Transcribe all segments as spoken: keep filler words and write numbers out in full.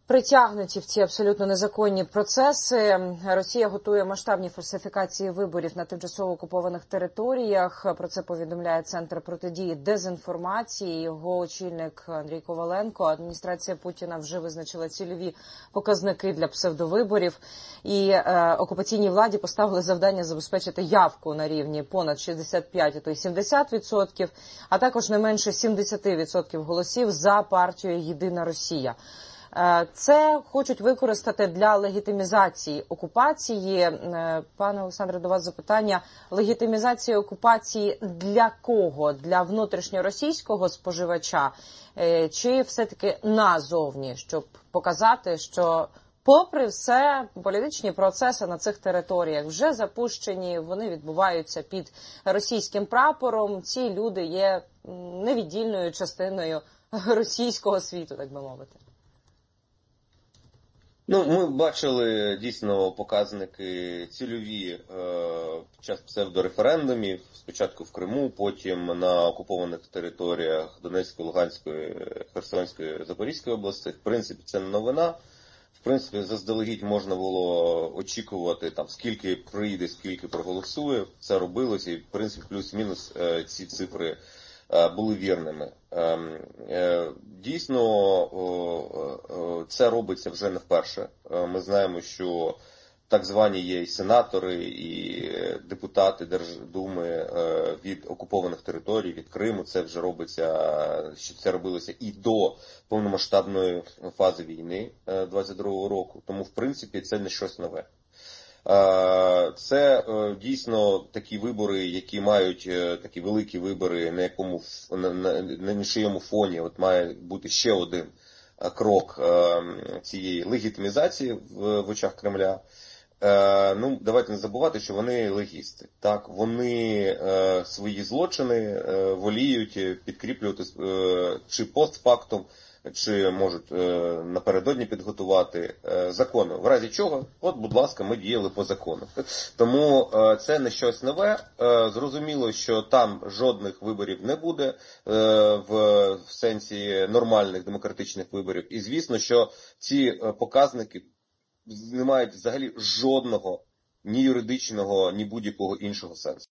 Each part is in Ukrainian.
притягнуті в ці абсолютно незаконні процеси. Росія готує масштабні фальсифікації виборів на тимчасово окупованих територіях. Про це повідомляє Центр протидії дезінформації. Його очільник Андрій Коваленко. Адміністрація Путіна вже визначила цільові показники для псевдовиборів. І е, окупаційній владі поставили завдання забезпечити явку на рівні понад шістдесят п'ять, а то й сімдесят відсотків, а також не менше сімдесят відсотків голосів за партію «Єдина Росія». Це хочуть використати для легітимізації окупації. Пане Олександре, до вас запитання. Легітимізація окупації для кого? Для внутрішньоросійського споживача? Чи все-таки назовні, щоб показати, що попри все, політичні процеси на цих територіях вже запущені, вони відбуваються під російським прапором. Ці люди є невіддільною частиною російського світу, так би мовити. Ну, ми бачили дійсно показники цільові е, під час псевдореферендумів, спочатку в Криму, потім на окупованих територіях Донецької, Луганської, Херсонської, Запорізької області. В принципі, це не новина. В принципі, заздалегідь можна було очікувати, там, скільки прийде, скільки проголосує. Це робилося і, в принципі, плюс-мінус е, ці цифри були вірними. Дійсно, це робиться вже не вперше. Ми знаємо, що так звані є і сенатори, і депутати Держдуми від окупованих територій, від Криму. Це вже робиться, що це робилося і до повномасштабної фази війни двадцять другого року. Тому, в принципі, це не щось нове. Це дійсно такі вибори, які мають такі великі вибори, на якому на, на, на нічийому фоні от має бути ще один крок цієї легітимізації в, в очах Кремля. Ну, давайте не забувати, що вони легісти. Так, вони свої злочини воліють підкріплювати чи постфактум, чи можуть е, напередодні підготувати е, закони. В разі чого, от, будь ласка, ми діяли по закону. Тому е, це не щось нове. Е, зрозуміло, що там жодних виборів не буде е, в, в сенсі нормальних демократичних виборів. І звісно, що ці е, показники не мають взагалі жодного ні юридичного, ні будь-якого іншого сенсу.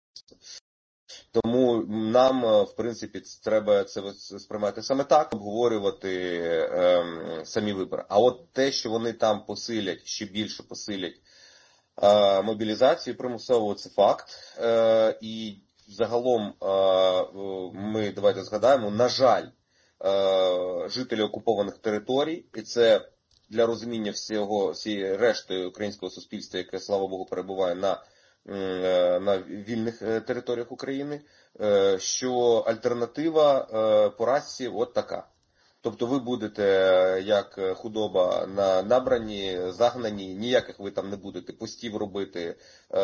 Тому нам, в принципі, треба це сприймати саме так, обговорювати е, самі вибори. А от те, що вони там посилять, ще більше посилять е, мобілізацію примусову, це факт. Е, і загалом е, ми, давайте згадаємо, на жаль, е, жителі окупованих територій, і це для розуміння всього, всієї решти українського суспільства, яке, слава Богу, перебуває на на вільних територіях України, що альтернатива поразці от така. Тобто ви будете як худоба на набрані, загнані, ніяких ви там не будете постів робити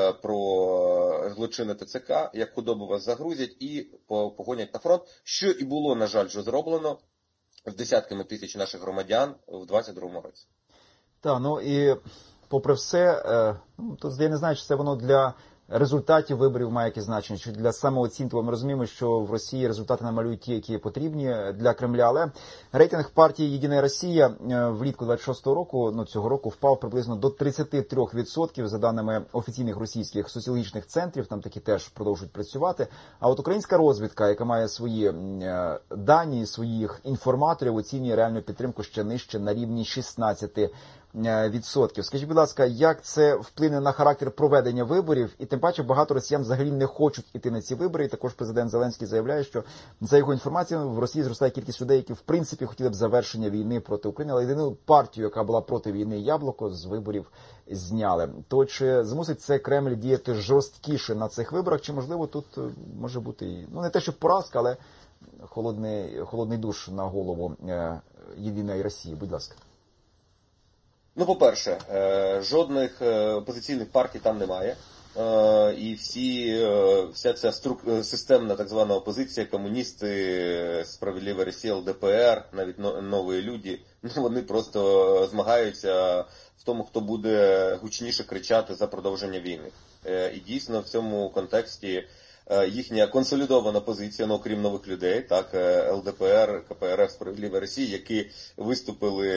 про злочини ТЦК, як худоба вас загрузять і погонять на фронт, що і було, на жаль, вже зроблено з десятками тисяч наших громадян в двадцять другому році. Так, ну і попри все, ну, тут я не знаю, чи це воно для результатів виборів має якесь значення, чи для самооцінки, бо ми розуміємо, що в Росії результати намалюють ті, які потрібні для Кремля, але рейтинг партії «Єдина Росія» влітку двадцять шостого року, ну цього року, впав приблизно до тридцять три відсотки за даними офіційних російських соціологічних центрів, там такі теж продовжують працювати. А от українська розвідка, яка має свої дані, своїх інформаторів, оцінює реальну підтримку ще нижче на рівні шістнадцять відсотків. Скажіть, будь ласка, як це вплине на характер проведення виборів? І тим паче багато росіян взагалі не хочуть іти на ці вибори. І також президент Зеленський заявляє, що за його інформацією в Росії зростає кількість людей, які в принципі хотіли б завершення війни проти України, але єдину партію, яка була проти війни, Яблоко, з виборів зняли. То чи змусить це Кремль діяти жорсткіше на цих виборах? Чи можливо тут може бути, ну не те, що поразка, але холодний, холодний душ на голову Єдиної Росії? Будь ласка. Ну, по-перше, жодних опозиційних партій там немає. І всі, вся ця струк... системна так звана опозиція, комуністи, Справедлива Росія, ЛДПР, навіть нові люди, ну, вони просто змагаються в тому, хто буде гучніше кричати за продовження війни. І дійсно в цьому контексті їхня консолідована позиція, ну, окрім нових людей, так, ЛДПР, КПРФ, Справедлива Росія, які виступили